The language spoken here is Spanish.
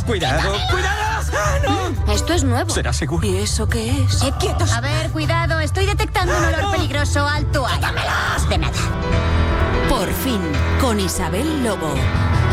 ¡Cuidado! ¡Cuidado! ¡Ah, no! Esto es nuevo. ¿Será seguro? ¿Y eso qué es? ¡Quietos! A ver, cuidado, estoy detectando un olor peligroso. Alto ahí. ¡Dámelos! De nada. Por fin, con Isabel Lobo.